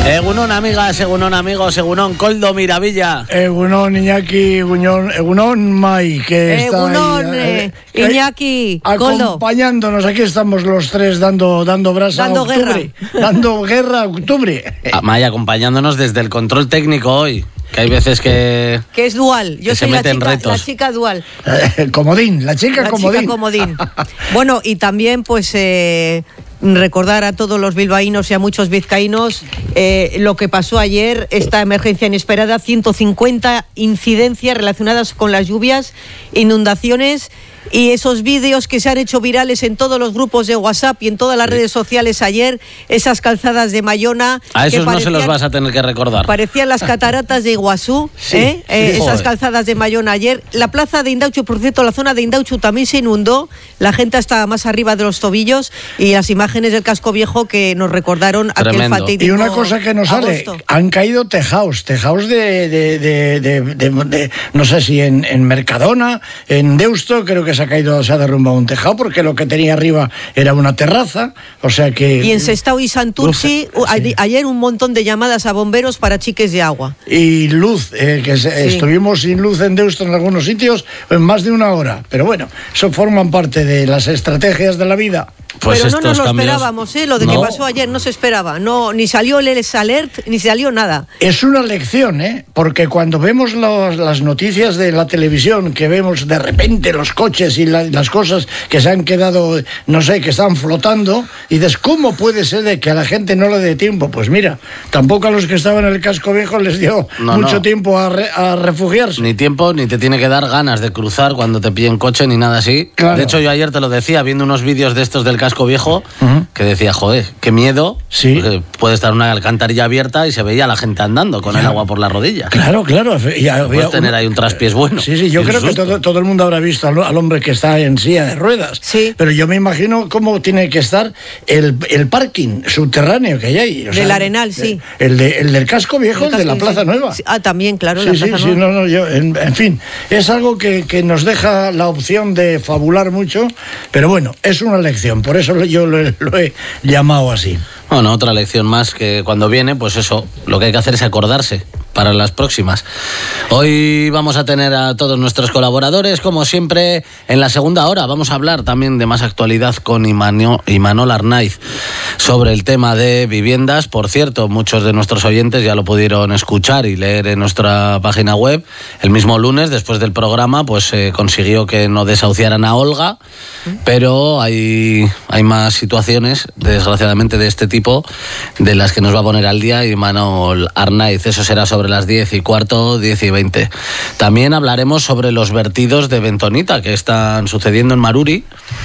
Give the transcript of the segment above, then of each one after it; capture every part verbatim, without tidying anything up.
Egunon, amigas, egunon, amigos, egunon, Koldo Miravilla. Egunon, Iñaki, egunon, egunon, Mai, que está Egunon, ahí, eh, eh, Iñaki, Koldo. Acompañándonos, aquí estamos los tres dando, dando brasa Dando a octubre. guerra. Dando guerra a octubre. A May acompañándonos desde el control técnico hoy, que hay veces que... Que es dual, yo Que se soy la meten chica, retos. la chica dual. Eh, comodín, la chica La comodín. chica comodín. Bueno, y también pues eh, recordar a todos los bilbaínos y a muchos vizcaínos eh, lo que pasó ayer, esta emergencia inesperada, ciento cincuenta incidencias relacionadas con las lluvias, inundaciones y esos vídeos que se han hecho virales en todos los grupos de WhatsApp y en todas las Sí. redes sociales ayer, esas calzadas de Mayona. A esos que no se los parecían- vas a tener que recordar. Parecían las cataratas de Iguazú, Sí, ¿eh? sí, Eh, sí. esas Joder. calzadas de Mayón ayer. La plaza de Indauchu, por cierto, la zona de Indauchu también se inundó, la gente estaba más arriba de los tobillos y las imágenes del casco viejo que nos recordaron aquel Tremendo. fatídico Y una cosa que nos sale, agosto. han caído tejaos, tejaos de, de, de, de, de- de- no sé si en, en Mercadona, en Deusto, creo que se ha caído, se ha derrumbado un tejado, porque lo que tenía arriba era una terraza, o sea que... Y en Sestao y Santurci, Uf, a- sí. ayer un montón de llamadas a bomberos para chiques de agua. Y luz, eh, que se- Sí. estuvimos sin luz en Deusto en algunos sitios en más de una hora, pero bueno, eso forman parte de las estrategias de la vida. Pues Pero no nos estos lo cambios- esperábamos, ¿eh? Lo de que No. pasó ayer no se esperaba. No, ni salió el alert, ni salió nada. Es una lección, ¿eh? Porque cuando vemos los- las noticias de la televisión, que vemos de repente los coches y la- las cosas que se han quedado, no sé, que están flotando, y dices, ¿cómo puede ser de que a la gente no le dé tiempo? Pues mira, tampoco a los que estaban en el casco viejo les dio No, mucho no. tiempo a, re- a refugiarse. Ni tiempo, ni te tiene que dar ganas de cruzar cuando te pillen coche, ni nada así. Claro. De hecho, yo ayer te lo decía, viendo unos vídeos de estos del casco viejo, Ujú. que decía, joder, qué miedo. Sí. Porque puede estar una alcantarilla abierta y se veía a la gente andando con el agua por la rodilla. Claro, claro. Y había Puedes tener un- ahí un traspiés bueno. Sí, sí, yo Y un creo que susto. todo, todo el mundo habrá visto al, al hombre que está en silla de ruedas. Sí. Pero yo me imagino cómo tiene que estar el, el parking subterráneo que hay ahí. o Del Arenal, sí. El, de, el del casco viejo, el de la casco, Plaza sí. Nueva. Sí, Ah, también, claro, Sí, la sí, Plaza sí, Nueva. no, no, yo, en, en fin, es algo que, que nos deja la opción de fabular mucho, pero bueno, es una lección, por eso yo lo, he- lo he llamado así. Bueno, otra lección más que cuando viene, pues eso, lo que hay que hacer es acordarse para las próximas. Hoy vamos a tener a todos nuestros colaboradores, como siempre, en la segunda hora. Vamos a hablar también de más actualidad con Imano- Imanol Arnaiz sobre el tema de viviendas. Por cierto, muchos de nuestros oyentes ya lo pudieron escuchar y leer en nuestra página web. El mismo lunes, después del programa, pues se consiguió que no desahuciaran a Olga, pero hay, hay más situaciones, desgraciadamente, de este tipo, de las que nos va a poner al día Imanol Arnaiz. Eso será sobre las diez y cuarto, diez y veinte. También hablaremos sobre los vertidos de bentonita que están sucediendo en Maruri.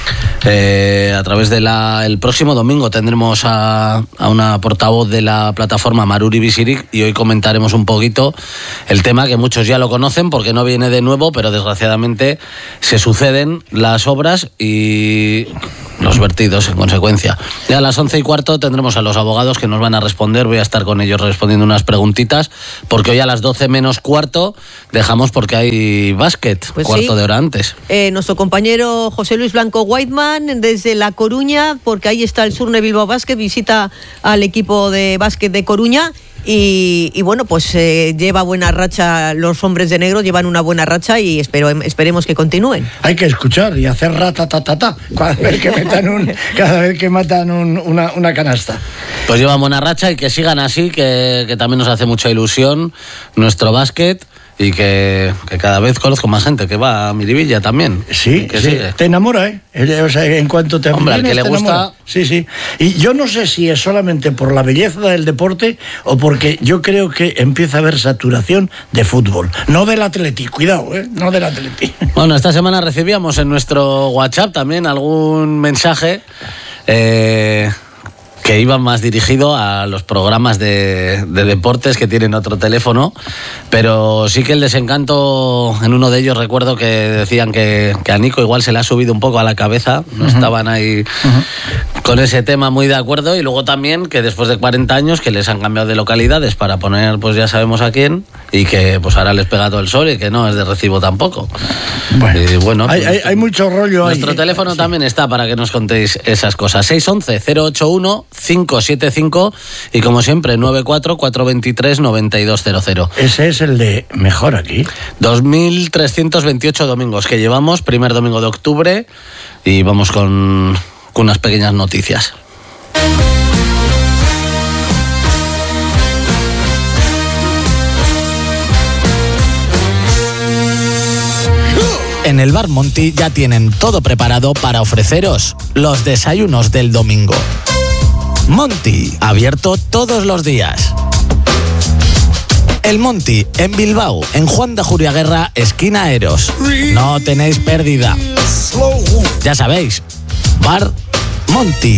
Eh, a través de la... El próximo domingo tendremos a, a una portavoz de la plataforma Maruri Bizirik y hoy comentaremos un poquito el tema, que muchos ya lo conocen porque no viene de nuevo, pero desgraciadamente se suceden las obras y los vertidos en consecuencia. Ya a las once y cuarto tendremos a los abogados que nos van a responder. Voy a estar con ellos respondiendo unas preguntitas, porque hoy a las doce menos cuarto dejamos porque hay básquet, Pues cuarto sí. de hora antes. Eh, nuestro compañero José Luis Blanco Whiteman desde La Coruña, porque ahí está el Surne Bilbao Basket, visita al equipo de básquet de Coruña y, y bueno, pues eh, lleva buena racha, los hombres de negro llevan una buena racha y espero, esperemos que continúen. Hay que escuchar y hacer ratatatata cada vez que metan, un, cada vez que matan un- una, una canasta. Pues llevan buena racha y que sigan así, que, que también nos hace mucha ilusión nuestro básquet. Y que, que cada vez conozco más gente que va a Miribilla también. Sí, que sí, sigue. te enamora, ¿eh? Eh, O sea, en cuanto te Hombre, al que aficionas, le te gusta- enamora. Sí, sí. Y yo no sé si es solamente por la belleza del deporte o porque yo creo que empieza a haber saturación de fútbol. No del Atleti, cuidado, ¿eh? No del Atleti. Bueno, esta semana recibíamos en nuestro WhatsApp también algún mensaje eh, que iba más dirigido a los programas de, de deportes que tienen otro teléfono, pero sí que el desencanto en uno de ellos, recuerdo que decían que, que a Nico igual se le ha subido un poco a la cabeza, no estaban ahí con ese tema muy de acuerdo, y luego también que después de cuarenta años que les han cambiado de localidades para poner, pues ya sabemos a quién, y que pues ahora les pega todo el sol y que no es de recibo tampoco. Bueno, y, bueno hay, pues, hay, hay mucho rollo nuestro ahí. teléfono sí. también está para que nos contéis esas cosas. seis once cero ocho uno cinco siete cinco y como siempre nueve cuatro cuatro dos tres nueve dos cero cero. Ese es el de mejor aquí. dos mil trescientos veintiocho domingos que llevamos, primer domingo de octubre, y vamos con, con unas pequeñas noticias. En el Bar Monty ya tienen todo preparado para ofreceros los desayunos del domingo. Monty, abierto todos los días. El Monty, en Bilbao, en Juan de Juriaguerra, esquina Eros. No tenéis pérdida. Ya sabéis, Bar Monty.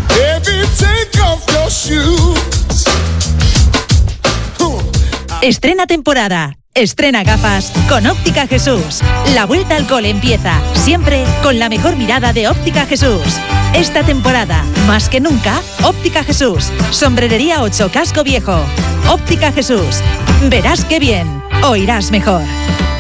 Estrena temporada. Estrena gafas con Óptica Jesús. La vuelta al cole empieza, siempre con la mejor mirada de Óptica Jesús. Esta temporada, más que nunca, Óptica Jesús. Sombrerería ocho, Casco Viejo. Óptica Jesús. Verás qué bien, oirás mejor.